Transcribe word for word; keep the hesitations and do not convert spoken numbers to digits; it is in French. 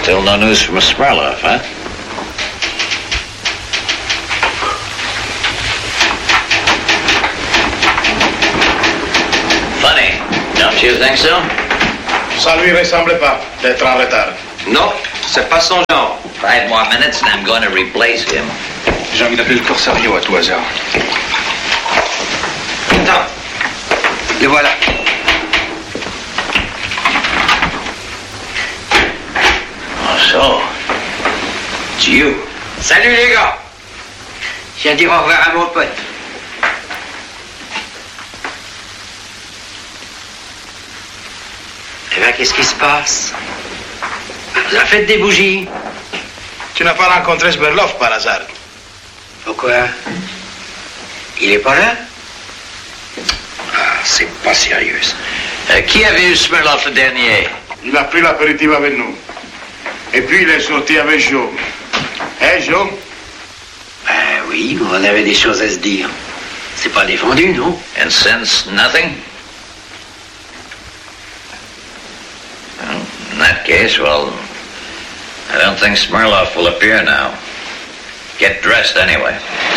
Still no news from Smirnoff, huh? Funny, don't you think so? Ça lui ressemble pas d'être en retard. Non, c'est pas son genre. Five more minutes and I'm going to replace him. J'ai envie d'appeler le Corsario à tout hasard. Attends. Le voilà. Oh, so. It's you. Salut les gars. Je viens dire au revoir à mon pote. Eh ben, qu'est-ce qui se passe? Vous avez fait des bougies? Tu n'as pas rencontré Smirnoff par hasard? Pourquoi? Il est pas là? Ah, c'est pas sérieux. Euh, qui a vu Smirnoff le dernier? Il a pris l'apéritif avec nous. Et puis il est sorti avec Joe. Hein, Joe? Ben oui, on avait des choses à se dire. C'est pas défendu, non? And since nothing? Well, in that case, well, I don't think Smirnoff will appear now. Get dressed anyway.